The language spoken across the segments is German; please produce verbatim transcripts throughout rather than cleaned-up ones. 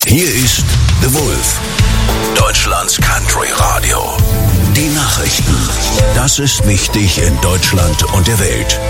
Hier ist The Wolf, Deutschlands Country Radio. Die Nachrichten. Das ist wichtig in Deutschland und der Welt.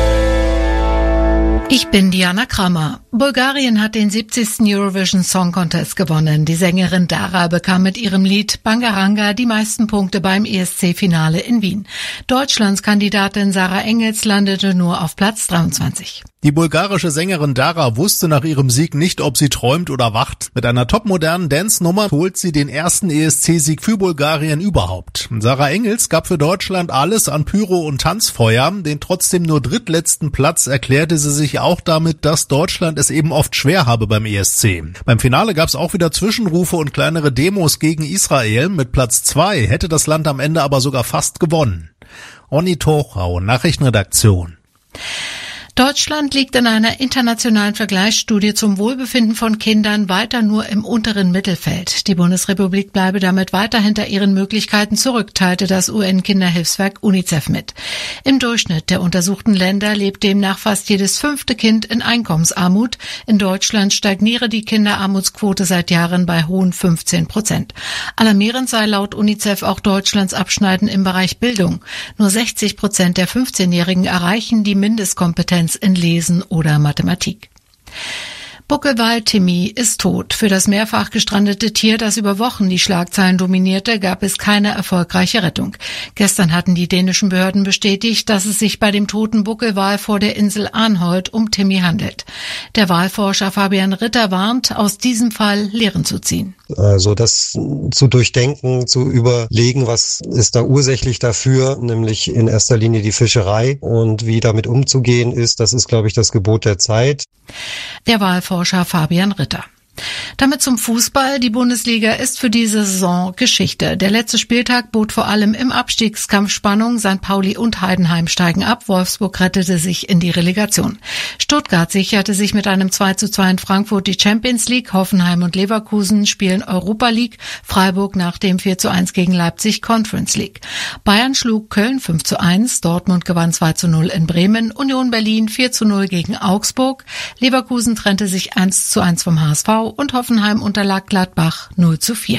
Ich bin Diana Kramer. Bulgarien hat den siebzigsten Eurovision Song Contest gewonnen. Die Sängerin Dara bekam mit ihrem Lied Bangaranga die meisten Punkte beim E S C-Finale in Wien. Deutschlands Kandidatin Sarah Engels landete nur auf Platz dreiundzwanzig. Die bulgarische Sängerin Dara wusste nach ihrem Sieg nicht, ob sie träumt oder wacht. Mit einer topmodernen Dance-Nummer holt sie den ersten E S C-Sieg für Bulgarien überhaupt. Sarah Engels gab für Deutschland alles an Pyro und Tanzfeuer. Den trotzdem nur drittletzten Platz erklärte sie sich auch damit, dass Deutschland es eben oft schwer habe beim E S C. Beim Finale gab es auch wieder Zwischenrufe und kleinere Demos gegen Israel. Mit Platz zwei hätte das Land am Ende aber sogar fast gewonnen. Onni Tochau, Nachrichtenredaktion. Deutschland liegt in einer internationalen Vergleichsstudie zum Wohlbefinden von Kindern weiter nur im unteren Mittelfeld. Die Bundesrepublik bleibe damit weiter hinter ihren Möglichkeiten zurück, teilte das U N-Kinderhilfswerk UNICEF mit. Im Durchschnitt der untersuchten Länder lebt demnach fast jedes fünfte Kind in Einkommensarmut. In Deutschland stagniere die Kinderarmutsquote seit Jahren bei hohen fünfzehn Prozent. Alarmierend sei laut UNICEF auch Deutschlands Abschneiden im Bereich Bildung. Nur sechzig Prozent der fünfzehnjährigen erreichen die Mindestkompetenz in Lesen oder Mathematik. Buckelwal-Timmy ist tot. Für das mehrfach gestrandete Tier, das über Wochen die Schlagzeilen dominierte, gab es keine erfolgreiche Rettung. Gestern hatten die dänischen Behörden bestätigt, dass es sich bei dem toten Buckelwal vor der Insel Arnholt um Timmy handelt. Der Walforscher Fabian Ritter warnt, aus diesem Fall Lehren zu ziehen. Also das zu durchdenken, zu überlegen, was ist da ursächlich dafür, nämlich in erster Linie die Fischerei, und wie damit umzugehen ist, das ist, glaube ich, das Gebot der Zeit. Der Wahlforscher Fabian Ritter. Damit zum Fußball. Die Bundesliga ist für diese Saison Geschichte. Der letzte Spieltag bot vor allem im Abstiegskampf Spannung. Sankt Pauli und Heidenheim steigen ab. Wolfsburg rettete sich in die Relegation. Stuttgart sicherte sich mit einem zwei zu zwei in Frankfurt die Champions League. Hoffenheim und Leverkusen spielen Europa League. Freiburg nach dem vier zu eins gegen Leipzig Conference League. Bayern schlug Köln fünf zu eins. Dortmund gewann zwei zu null in Bremen. Union Berlin vier zu null gegen Augsburg. Leverkusen trennte sich eins zu eins vom H S V. Und Hoffenheim unterlag Gladbach null zu vier.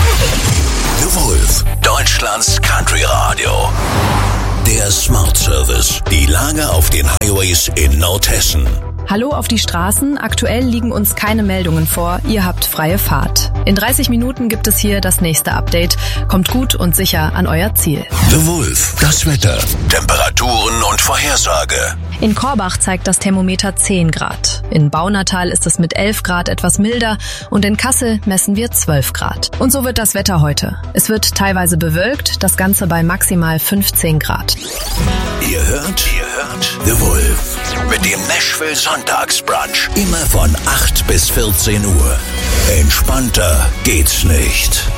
The Wolf, Deutschlands Country Radio. Der Smart Service. Die Lage auf den Highways in Nordhessen. Hallo auf die Straßen. Aktuell liegen uns keine Meldungen vor. Ihr habt freie Fahrt. In dreißig Minuten gibt es hier das nächste Update. Kommt gut und sicher an euer Ziel. The Wolf, das Wetter, Temperaturen und Vorhersage. In Korbach zeigt das Thermometer zehn Grad. In Baunatal ist es mit elf Grad etwas milder und in Kassel messen wir zwölf Grad. Und so wird das Wetter heute. Es wird teilweise bewölkt, das Ganze bei maximal fünfzehn Grad. Ihr hört, ihr hört The Wolf mit dem Nashville Sonntagsbrunch. Immer von acht bis vierzehn Uhr. Entspannter geht's nicht.